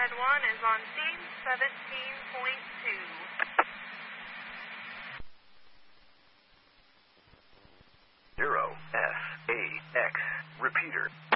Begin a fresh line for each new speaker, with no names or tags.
Red 1 is on scene 17.2.
Zero S-A-X. Repeater.